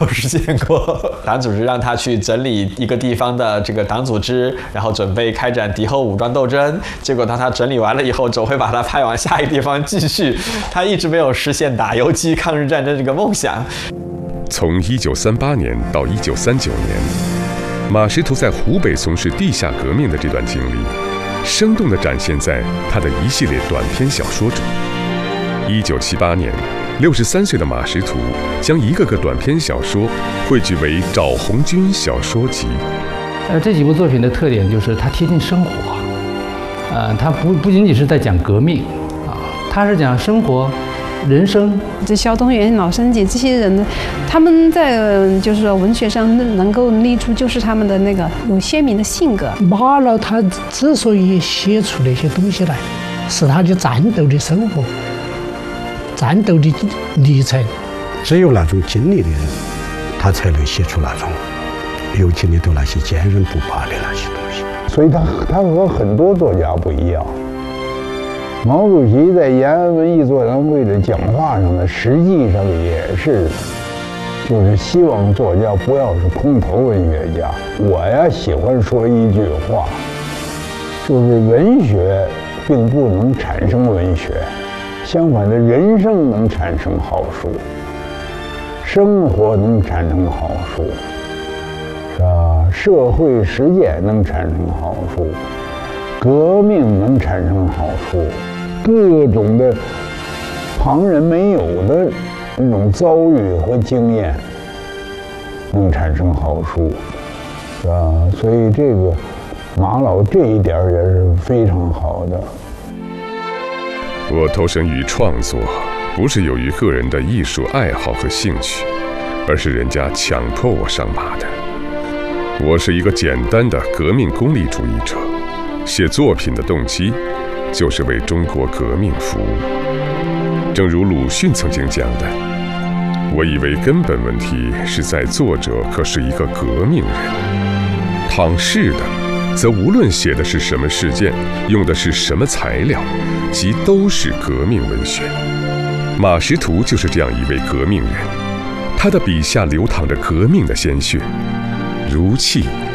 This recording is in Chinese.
有实现过。党组织让他去整理一个地方的这个党组织，然后准备开展敌后武装斗争。结果当他整理完了以后，总会把他派往下一个地方继续。他一直没有实现打游击抗日战争这个梦想。 从1938年到1939年，马识途在湖北从事地下革命的这段经历，生动地展现在他的一系列短篇小说中。1978年，63岁的马识途将一个个短篇小说汇聚为《找红军小说集》。 这几部作品的特点就是它贴近生活，它不仅仅是在讲革命啊，它是讲生活、人生。 这萧东元、老生姐这些人呢，他们在就是说文学上能够立出就是他们的那个有鲜明的性格。 马老他之所以写出那些东西来，是他的战斗的生活。战斗的历程， 只有那种经历的人，他才能写出那种有经历的那些坚韧不拔的那些东西。 所以他和很多作家不一样。毛主席在延安文艺座谈会的讲话上呢，实际上也是，就是希望作家不要是空头文学家。我呀喜欢说一句话，就是文学并不能产生文学。相反的，人生能产生好书，生活能产生好书，是吧？社会实践能产生好书，革命能产生好书，各种的旁人没有的那种遭遇和经验能产生好书，是吧？所以这个马老这一点也是非常好的。 我投身于创作，不是由于个人的艺术爱好和兴趣，而是人家强迫我上马的。我是一个简单的革命功利主义者，写作品的动机就是为中国革命服务。正如鲁迅曾经讲的，我以为根本问题是在作者可是一个革命人，倘是的，则无论写的是什么事件，用的是什么材料，即都是革命文学。马识途就是这样一位革命人，他的笔下流淌着革命的鲜血，如泣